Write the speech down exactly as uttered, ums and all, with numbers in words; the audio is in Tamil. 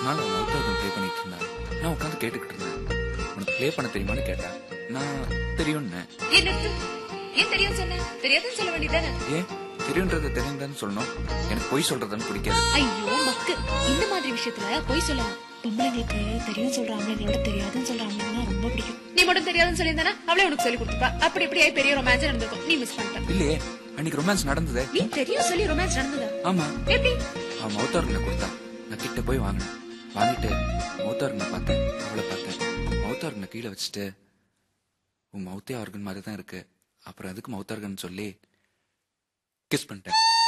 நாள் அவன் மவுத் ஆர்கன் ப்ளே பண்ணிட்டு இருந்தான். நான் உட்காந்து கேட்டுக்கிட்டு இருந்தேன். உனக்கு ப்ளே பண்ண தெரியுமான்னு கேட்டேன். நான் தெரியும்னு. ஏன் தெரியும் சொன்ன? தெரியாதுன்னு சொல்ல வேண்டியதானே? ஏன் தெரியுன்றத தெரியுதான்னு சொல்லணும்? எனக்கு பொய் சொல்றதுன்னு பிடிக்காது. ஐயோ மக்கு, இந்த மாதிரி விஷயத்துல பொய் சொல்லலாம். பொம்பளைங்களுக்கு தெரியும் சொல்ற ஆம்பளைங்களோட தெரியாதுன்னு சொல்ற ஆம்பளைங்கன்னா ரொம்ப பிடிக்கும். நீ மட்டும் தெரியாதுன்னு சொல்லியிருந்தானா அவளே உனக்கு சொல்லி கொடுத்துப்பா. அப்படி இப்படி ஆகி பெரிய ரொமான்ஸ் நடந்திருக்கும். நீ மிஸ் பண்ணிட்ட. இல்லையே, அன்னைக்கு ரொமான்ஸ் நடந்ததே. நீ தெரியும் சொல்லி ரொமான்ஸ் நடந்ததா? ஆமா. எப்படி? அவன் மவுத் ஆர்கனை கொடுத்தான். நான் கிட்ட போய் வாங்கினேன். வாங்கிட்டு மவுத் ஆர்கனை பார்த்தேன், அவளை பார்த்தேன். மவுத் ஆர்கனை கீழே வச்சுட்டு, உன் மவுத்தே ஆர்கன் மாதிரி தான் இருக்கு, அப்புறம் அதுக்கு மவுத் ஆர்கன் சொல்லி கிஸ் பண்ணிட்டேன்.